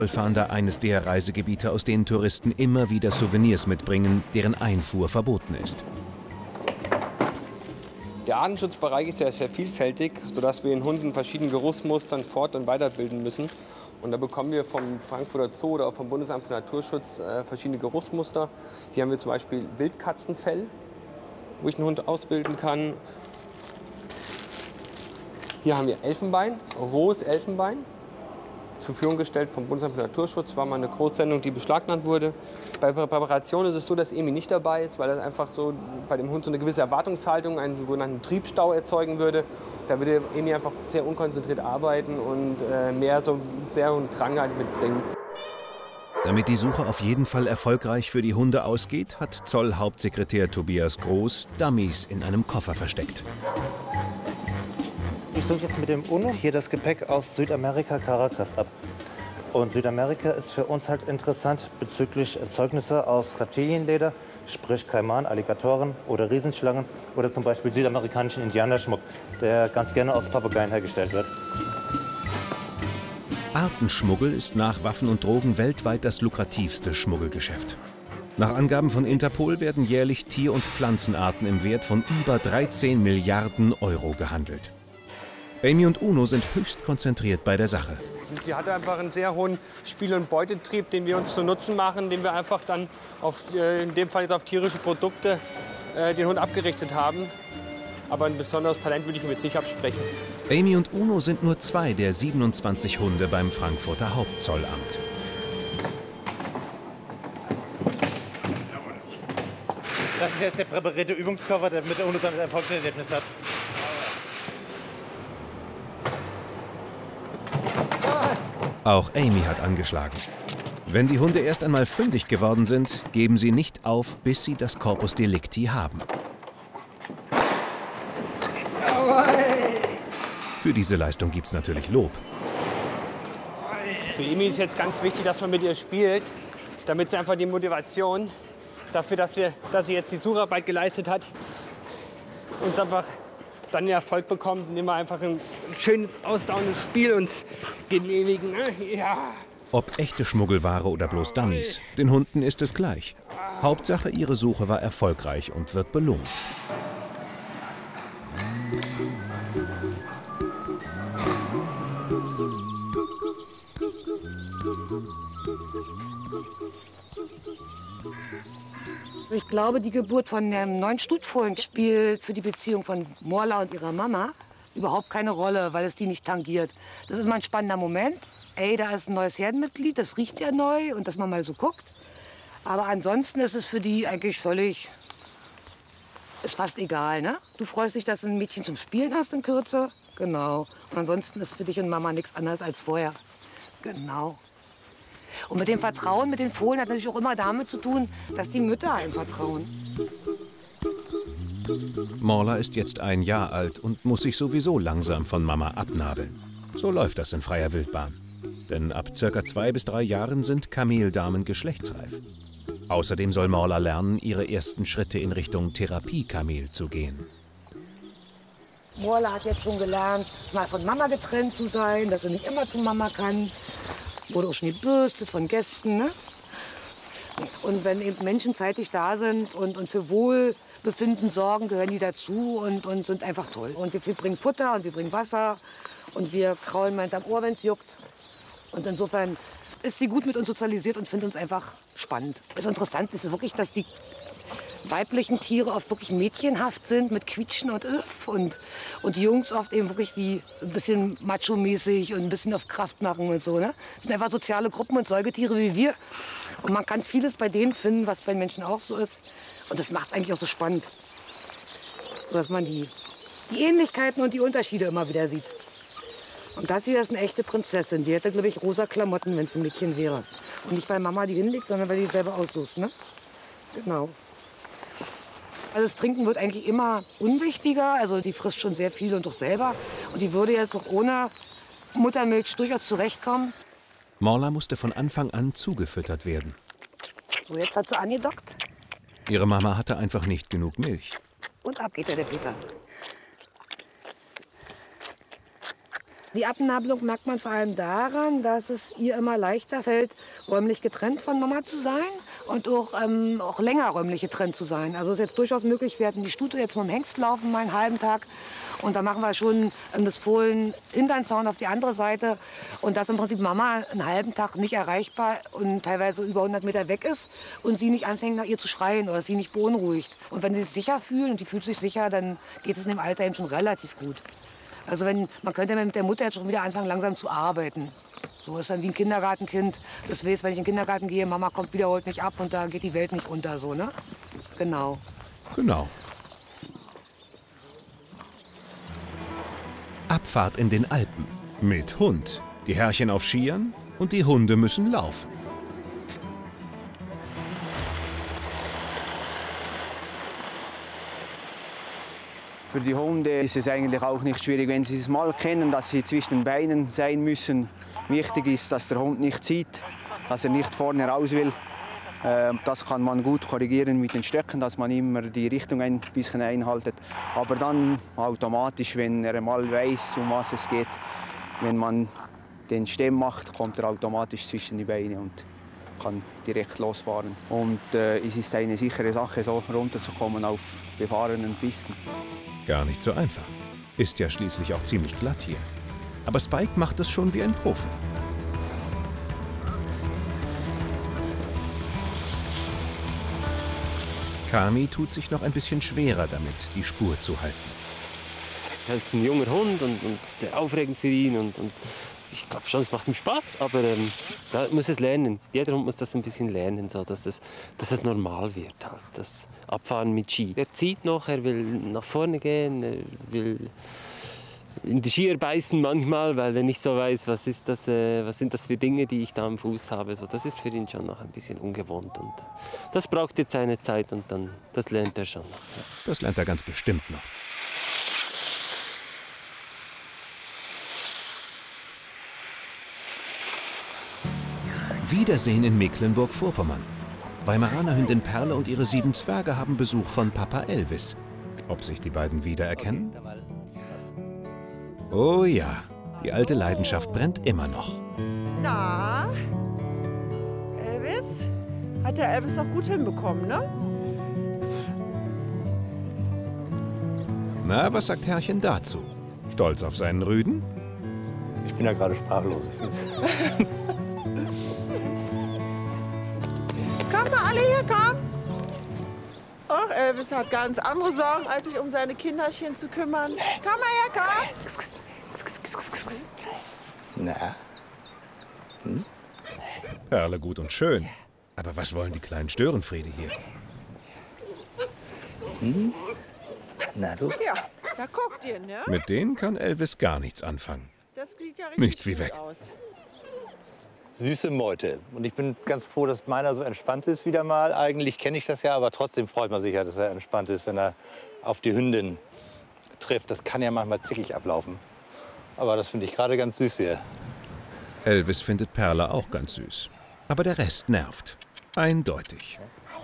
Fahnder eines der Reisegebiete, aus denen Touristen immer wieder Souvenirs mitbringen, deren Einfuhr verboten ist. Der Artenschutzbereich ist ja sehr vielfältig, sodass wir den Hunden in verschiedenen Geruchsmustern fort- und weiterbilden müssen. Und da bekommen wir vom Frankfurter Zoo oder auch vom Bundesamt für Naturschutz verschiedene Geruchsmuster. Hier haben wir zum Beispiel Wildkatzenfell, wo ich einen Hund ausbilden kann. Hier haben wir Elfenbein, rohes Elfenbein. Zur Verfügung gestellt vom Bundesamt für Naturschutz, war mal eine Großsendung, die beschlagnahmt wurde. Bei Präparation ist es so, dass Emi nicht dabei ist, weil das einfach so bei dem Hund so eine gewisse Erwartungshaltung, einen sogenannten Triebstau erzeugen würde. Da würde Emi einfach sehr unkonzentriert arbeiten und mehr so sehr einen Drang halt mitbringen. Damit die Suche auf jeden Fall erfolgreich für die Hunde ausgeht, hat Zollhauptsekretär Tobias Groß Dummies in einem Koffer versteckt. Ich suche jetzt mit dem UNO hier das Gepäck aus Südamerika, Caracas, ab. Und Südamerika ist für uns halt interessant bezüglich Erzeugnisse aus Reptilienleder, sprich Kaiman, Alligatoren oder Riesenschlangen oder zum Beispiel südamerikanischen Indianerschmuck, der ganz gerne aus Papageien hergestellt wird. Artenschmuggel ist nach Waffen und Drogen weltweit das lukrativste Schmuggelgeschäft. Nach Angaben von Interpol werden jährlich Tier- und Pflanzenarten im Wert von über 13 Milliarden Euro gehandelt. Amy und Uno sind höchst konzentriert bei der Sache. Sie hatte einfach einen sehr hohen Spiel- und Beutetrieb, den wir uns zu Nutzen machen, den wir einfach dann in dem Fall jetzt auf tierische Produkte den Hund abgerichtet haben. Aber ein besonderes Talent würde ich ihm jetzt nicht absprechen. Amy und Uno sind nur 2 der 27 Hunde beim Frankfurter Hauptzollamt. Das ist jetzt der präparierte Übungskoffer, damit der UNO dann ein Erfolgserlebnis hat. Auch Amy hat angeschlagen. Wenn die Hunde erst einmal fündig geworden sind, geben sie nicht auf, bis sie das Corpus Delicti haben. Für diese Leistung gibt es natürlich Lob. Für Amy ist jetzt ganz wichtig, dass man mit ihr spielt, damit sie einfach die Motivation dafür, dass sie jetzt die Sucharbeit geleistet hat, uns einfach dann den Erfolg bekommt, indem wir einfach ein schönes, ausdauerndes Spiel uns genehmigen. Ja. Ob echte Schmuggelware oder bloß Dummies, den Hunden ist es gleich. Hauptsache, ihre Suche war erfolgreich und wird belohnt. Ich glaube, die Geburt von dem neuen Stutfohlen spielt für die Beziehung von Morla und ihrer Mama überhaupt keine Rolle, weil es die nicht tangiert. Das ist mal ein spannender Moment. Ey, da ist ein neues Herdenmitglied, das riecht ja neu und dass man mal so guckt. Aber ansonsten ist es für die eigentlich ist fast egal, ne? Du freust dich, dass du ein Mädchen zum Spielen hast in Kürze. Genau. Und ansonsten ist für dich und Mama nichts anderes als vorher. Genau. Und mit dem Vertrauen, mit den Fohlen hat natürlich auch immer damit zu tun, dass die Mütter einem vertrauen. Morla ist jetzt 1 Jahr alt und muss sich sowieso langsam von Mama abnabeln. So läuft das in freier Wildbahn. Denn ab ca. 2 bis 3 Jahren sind Kameldamen geschlechtsreif. Außerdem soll Morla lernen, ihre ersten Schritte in Richtung Therapiekamel zu gehen. Morla hat jetzt schon gelernt, mal von Mama getrennt zu sein, dass sie nicht immer zu Mama kann. Wurde auch schon gebürstet von Gästen, ne? Und wenn eben Menschen zeitig da sind und für Wohlbefinden sorgen, gehören die dazu und sind einfach toll. Und wir bringen Futter und wir bringen Wasser und wir kraulen mal hinterm Ohr, wenn es juckt. Und insofern ist sie gut mit uns sozialisiert und findet uns einfach spannend. Das Interessante ist wirklich, dass die weiblichen Tiere oft wirklich mädchenhaft sind mit Quietschen und Öff und die Jungs oft eben wirklich wie ein bisschen macho-mäßig und ein bisschen auf Kraft machen und so. Ne? Das sind einfach soziale Gruppen und Säugetiere wie wir. Und man kann vieles bei denen finden, was bei Menschen auch so ist. Und das macht es eigentlich auch so spannend, sodass man die Ähnlichkeiten und die Unterschiede immer wieder sieht. Und das hier ist eine echte Prinzessin. Die hätte, glaube ich, rosa Klamotten, wenn es ein Mädchen wäre. Und nicht, weil Mama die hinlegt, sondern weil die selber aussucht. Ne? Genau. Also das Trinken wird eigentlich immer unwichtiger. Also die frisst schon sehr viel und auch selber. Und die würde jetzt auch ohne Muttermilch durchaus zurechtkommen. Morla musste von Anfang an zugefüttert werden. So, jetzt hat sie angedockt. Ihre Mama hatte einfach nicht genug Milch. Und ab geht der Peter. Die Abnabelung merkt man vor allem daran, dass es ihr immer leichter fällt, räumlich getrennt von Mama zu sein und auch länger räumlich getrennt zu sein. Also es ist jetzt durchaus möglich, wir hatten die Stute jetzt mit dem Hengst laufen, mal einen halben Tag. Und da machen wir schon das Fohlen hinter den Zaun auf die andere Seite. Und dass im Prinzip Mama einen halben Tag nicht erreichbar und teilweise über 100 Meter weg ist und sie nicht anfängt, nach ihr zu schreien oder sie nicht beunruhigt. Und wenn sie sich sicher fühlen und die fühlt sich sicher, dann geht es in dem Alter eben schon relativ gut. Also man könnte mit der Mutter jetzt schon wieder anfangen, langsam zu arbeiten. So ist dann wie ein Kindergartenkind. Das weiß, wenn ich in den Kindergarten gehe, Mama kommt wieder, holt mich ab und da geht die Welt nicht unter. So, ne? Genau. Genau. Abfahrt in den Alpen. Mit Hund. Die Herrchen auf Skiern und die Hunde müssen laufen. Für die Hunde ist es eigentlich auch nicht schwierig, wenn sie es mal kennen, dass sie zwischen den Beinen sein müssen. Wichtig ist, dass der Hund nicht zieht, dass er nicht vorne raus will. Das kann man gut korrigieren mit den Stöcken, dass man immer die Richtung ein bisschen einhaltet. Aber dann automatisch, wenn er mal weiß, um was es geht, wenn man den Stemm macht, kommt er automatisch zwischen die Beine und kann direkt losfahren. Und es ist eine sichere Sache, so runterzukommen auf befahrenen Pisten. Gar nicht so einfach. Ist ja schließlich auch ziemlich glatt hier. Aber Spike macht es schon wie ein Profi. Kami tut sich noch ein bisschen schwerer damit, die Spur zu halten. Er ist ein junger Hund und sehr aufregend für ihn. Und ich glaube schon, es macht ihm Spaß, aber da muss es lernen. Jeder Hund muss das ein bisschen lernen, so, dass es normal wird. Halt, das Abfahren mit Ski. Er zieht noch, er will nach vorne gehen, er will in die Skier beißen manchmal, weil er nicht so weiß, was sind das für Dinge, die ich da am Fuß habe. So, das ist für ihn schon noch ein bisschen ungewohnt. Und das braucht jetzt seine Zeit und dann, das lernt er schon noch. Ja. Das lernt er ganz bestimmt noch. Wiedersehen in Mecklenburg-Vorpommern. Weimaraner Hündin Perle und ihre 7 Zwerge haben Besuch von Papa Elvis. Ob sich die beiden wiedererkennen? Oh ja, die alte Leidenschaft brennt immer noch. Na, Elvis? Hat der Elvis doch gut hinbekommen, ne? Na, was sagt Herrchen dazu? Stolz auf seinen Rüden? Ich bin ja gerade sprachlos. Komm mal alle her, komm! Ach, Elvis hat ganz andere Sorgen, als sich um seine Kinderchen zu kümmern. Komm mal her, komm! Na? Perle gut und schön. Aber was wollen die kleinen Störenfriede hier? Na du? Ja, da guckt ihr, ne? Mit denen kann Elvis gar nichts anfangen. Das sieht ja richtig Nichts wie gut weg. aus. Süße Meute. Und ich bin ganz froh, dass meiner so entspannt ist wieder mal. Eigentlich kenne ich das ja, aber trotzdem freut man sich ja, dass er entspannt ist, wenn er auf die Hündin trifft. Das kann ja manchmal zickig ablaufen. Aber das finde ich gerade ganz süß hier. Elvis findet Perle auch ganz süß. Aber der Rest nervt. Eindeutig.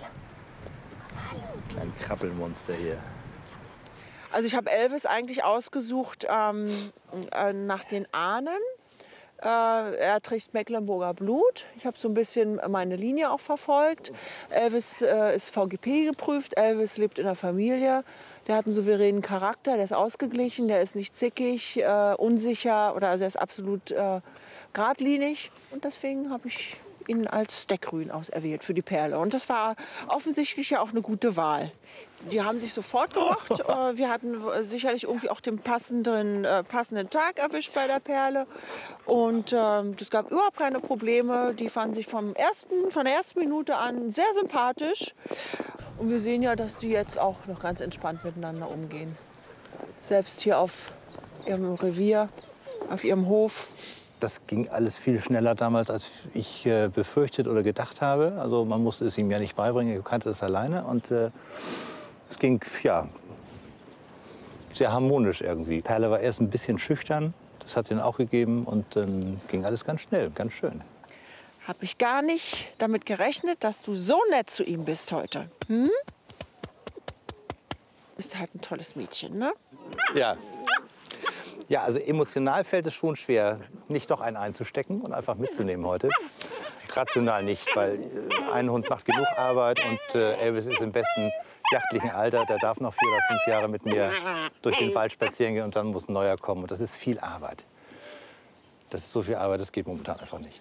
Ein Krabbelmonster hier. Also ich habe Elvis eigentlich ausgesucht nach den Ahnen. Er trägt Mecklenburger Blut. Ich habe so ein bisschen meine Linie auch verfolgt. Elvis ist VGP geprüft. Elvis lebt in der Familie. Der hat einen souveränen Charakter. Der ist ausgeglichen. Der ist nicht zickig, unsicher. Also er ist absolut geradlinig. Und deswegen habe ich ihn als Deckrühen auserwählt für die Perle. Und das war offensichtlich ja auch eine gute Wahl. Die haben sich sofort gemocht. Wir hatten sicherlich irgendwie auch den passenden Tag erwischt bei der Perle. Und es gab überhaupt keine Probleme. Die fanden sich von der ersten Minute an sehr sympathisch. Und wir sehen ja, dass die jetzt auch noch ganz entspannt miteinander umgehen. Selbst hier auf ihrem Revier, auf ihrem Hof. Das ging alles viel schneller damals, als ich befürchtet oder gedacht habe. Also man musste es ihm ja nicht beibringen, er kannte das alleine. Und es ging ja, sehr harmonisch irgendwie. Perle war erst ein bisschen schüchtern, das hat ihn auch gegeben. Und dann ging alles ganz schnell, ganz schön. Hab ich gar nicht damit gerechnet, dass du so nett zu ihm bist heute. Hm? Bist halt ein tolles Mädchen, ne? Ja. Ja, also emotional fällt es schon schwer, nicht noch einen einzustecken und einfach mitzunehmen heute. Rational nicht, weil ein Hund macht genug Arbeit und Elvis ist im besten jachtlichen Alter. Der darf noch 4 oder 5 Jahre mit mir durch den Wald spazieren gehen und dann muss ein neuer kommen. Und das ist viel Arbeit. Das ist so viel Arbeit, das geht momentan einfach nicht.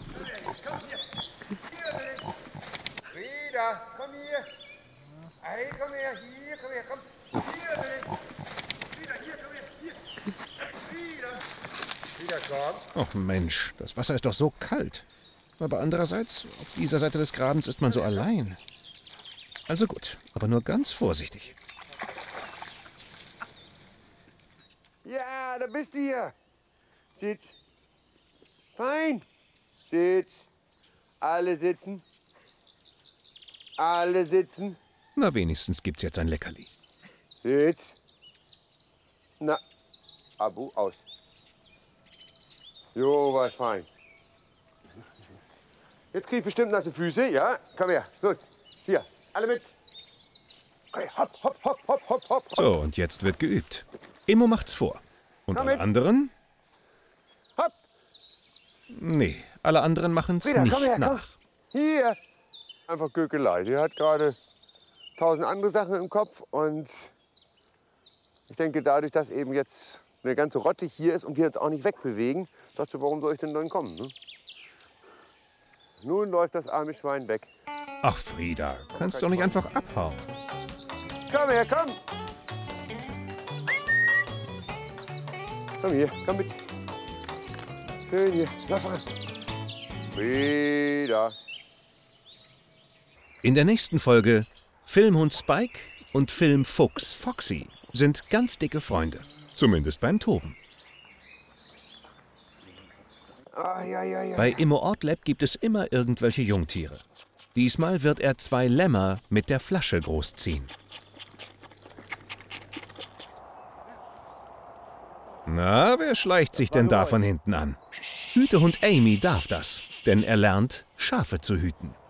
Frieda, komm hier. Hey, komm her, hier, komm her, komm. Hier, Frieda, hier, komm her, hier. Frieda, komm. Och Mensch, das Wasser ist doch so kalt. Aber andererseits, auf dieser Seite des Grabens ist man so allein. Also gut, aber nur ganz vorsichtig. Ja, da bist du hier. Sitz. Fein. Sitz. Alle sitzen. Alle sitzen. Na, wenigstens gibt's jetzt ein Leckerli. Sitz. Na, Abu, aus. Jo, war fein. Jetzt krieg ich bestimmt nasse Füße, ja? Komm her, los. Hier, alle mit. Komm her, hopp, hopp, hopp, hopp, hopp, hopp. So, und jetzt wird geübt. Immo macht's vor. Und alle anderen? Hopp. Nee, alle anderen machen's Frieda, nicht komm her, komm. nach. Hier. Einfach Gökelei. Die hat gerade 1000 andere Sachen im Kopf. Und ich denke, dadurch, dass eben jetzt eine ganze Rotte hier ist und wir uns auch nicht wegbewegen, sagt sie, warum soll ich denn dann kommen? Ne? Nun läuft das arme Schwein weg. Ach, Frieda, kannst doch nicht einfach abhauen. Komm her, komm. Komm hier, komm mit. Schön hier, lauf ran. Frieda. In der nächsten Folge Filmhund Spike und Filmfuchs Foxy sind ganz dicke Freunde. Zumindest beim Toben. Ah, ja, ja, ja. Bei Immo Ortleb gibt es immer irgendwelche Jungtiere. Diesmal wird er 2 Lämmer mit der Flasche großziehen. Na, wer schleicht sich denn da von hinten an? Hütehund Amy darf das, denn er lernt, Schafe zu hüten.